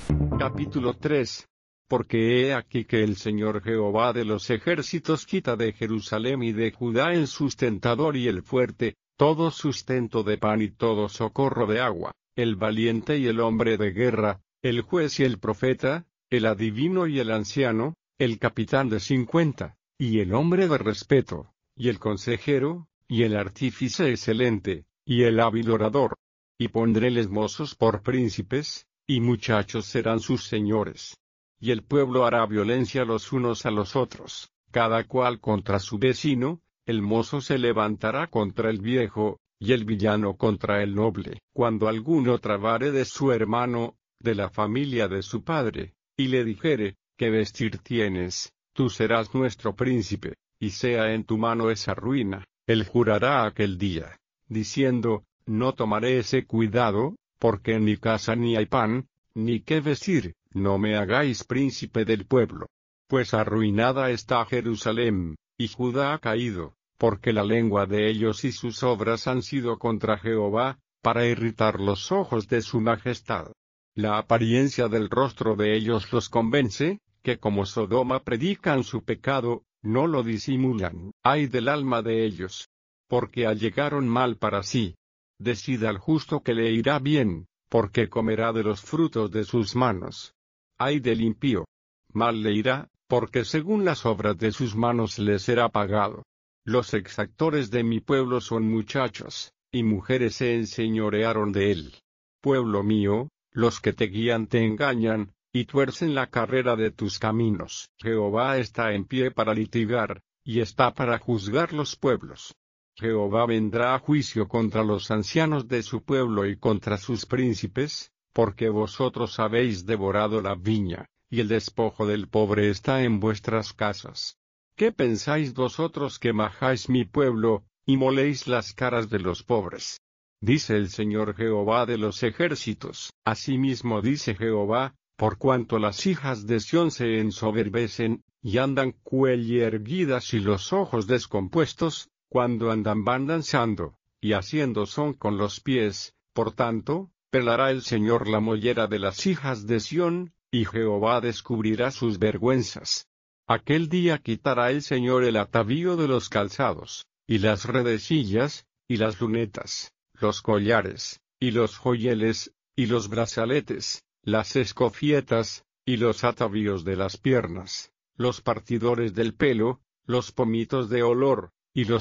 Capítulo 3. Porque he aquí que el Señor Jehová de los ejércitos quita de Jerusalén y de Judá el sustentador y el fuerte, todo sustento de pan y todo socorro de agua, el valiente y el hombre de guerra, el juez y el profeta, el adivino y el anciano, el capitán de 50, y el hombre de respeto, y el consejero, y el artífice excelente, y el hábil orador. Y pondréles mozos por príncipes, y muchachos serán sus señores. Y el pueblo hará violencia los unos a los otros, cada cual contra su vecino, el mozo se levantará contra el viejo, y el villano contra el noble. Cuando alguno trabare de su hermano, de la familia de su padre, y le dijere, ¿qué vestir tienes? Tú serás nuestro príncipe, y sea en tu mano esa ruina, él jurará aquel día, diciendo, no tomaré ese cuidado, porque en mi casa ni hay pan, ni qué vestir, no me hagáis príncipe del pueblo. Pues arruinada está Jerusalén, y Judá ha caído, porque la lengua de ellos y sus obras han sido contra Jehová, para irritar los ojos de su majestad. La apariencia del rostro de ellos los convence, que como Sodoma predican su pecado, no lo disimulan. Ay del alma de ellos, porque allegaron mal para sí. Decid al justo que le irá bien, porque comerá de los frutos de sus manos. Ay del impío, mal le irá, porque según las obras de sus manos le será pagado. Los exactores de mi pueblo son muchachos, y mujeres se enseñorearon de él. Pueblo mío, los que te guían te engañan, y tuercen la carrera de tus caminos. Jehová está en pie para litigar, y está para juzgar los pueblos. Jehová vendrá a juicio contra los ancianos de su pueblo y contra sus príncipes, porque vosotros habéis devorado la viña, y el despojo del pobre está en vuestras casas. ¿Qué pensáis vosotros que majáis mi pueblo, y moléis las caras de los pobres? Dice el Señor Jehová de los ejércitos. Asimismo dice Jehová, por cuanto las hijas de Sión se ensoberbecen, y andan cuello erguidas y los ojos descompuestos, cuando van danzando, y haciendo son con los pies, por tanto, pelará el Señor la mollera de las hijas de Sión, y Jehová descubrirá sus vergüenzas. Aquel día quitará el Señor el atavío de los calzados, y las redecillas, y las lunetas, los collares, y los joyeles, y los brazaletes, las escofietas, y los atavíos de las piernas, los partidores del pelo, los pomitos de olor, y los